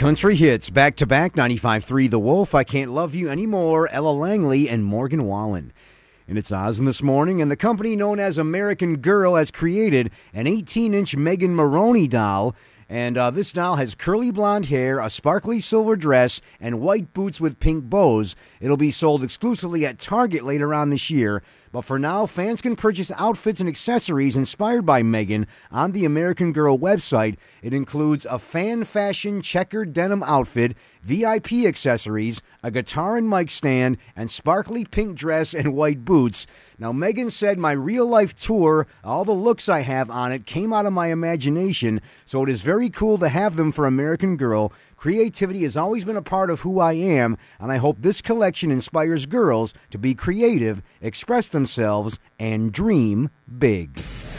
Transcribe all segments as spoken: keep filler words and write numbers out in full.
Country hits, back-to-back, ninety-five three The Wolf, I Can't Love You Anymore, Ella Langley, and Morgan Wallen. And it's Oz this morning, and the company known as American Girl has created an eighteen-inch Megan Maroney doll. And uh, this doll has curly blonde hair, a sparkly silver dress, and white boots with pink bows. It'll be sold exclusively at Target later on this year. But for now, fans can purchase outfits and accessories inspired by Megan on the American Girl website. It includes a fan fashion checkered denim outfit, V I P accessories, a guitar and mic stand, and sparkly pink dress and white boots. Now, Megan said, my real-life tour, all the looks I have on it came out of my imagination, so it is very cool to have them for American Girl. Creativity has always been a part of who I am, and I hope this collection inspires girls to be creative, express themselves, and dream big.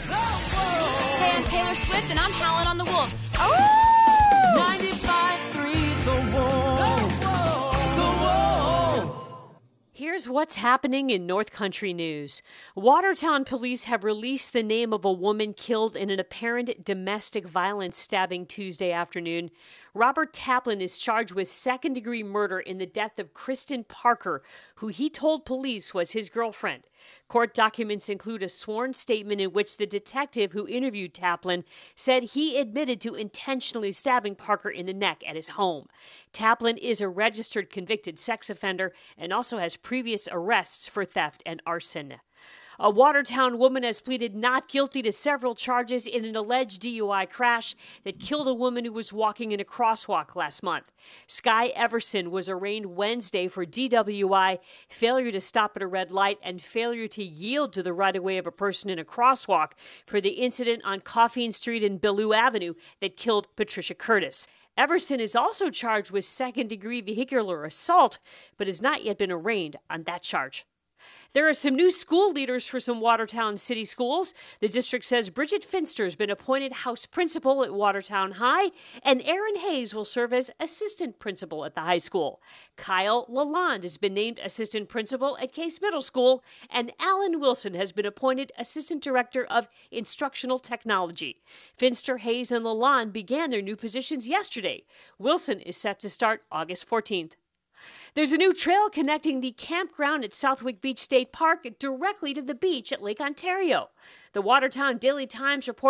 Hey, I'm Taylor Swift, and I'm Howlin' on the Wolf. Oh! ninety-five three The Wolf. The Wolf. Here's what's happening in North Country news. Watertown police have released the name of a woman killed in an apparent domestic violence stabbing Tuesday afternoon. Robert Taplin is charged with second-degree murder in the death of Kristen Parker, who he told police was his girlfriend. Court documents include a sworn statement in which the detective who interviewed Taplin said he admitted to intentionally stabbing Parker in the neck at his home. Taplin is a registered convicted sex offender and also has previous arrests for theft and arson. A Watertown woman has pleaded not guilty to several charges in an alleged D U I crash that killed a woman who was walking in a crosswalk last month. Sky Everson was arraigned Wednesday for D W I, failure to stop at a red light, and failure to yield to the right-of-way of a person in a crosswalk for the incident on Coffeen Street and Bellew Avenue that killed Patricia Curtis. Everson is also charged with second-degree vehicular assault, but has not yet been arraigned on that charge. There are some new school leaders for some Watertown City schools. The district says Bridget Finster has been appointed house principal at Watertown High, and Aaron Hayes will serve as assistant principal at the high school. Kyle Lalonde has been named assistant principal at Case Middle School, and Alan Wilson has been appointed assistant director of instructional technology. Finster, Hayes, and Lalonde began their new positions yesterday. Wilson is set to start August fourteenth. There's a new trail connecting the campground at Southwick Beach State Park directly to the beach at Lake Ontario. The Watertown Daily Times reports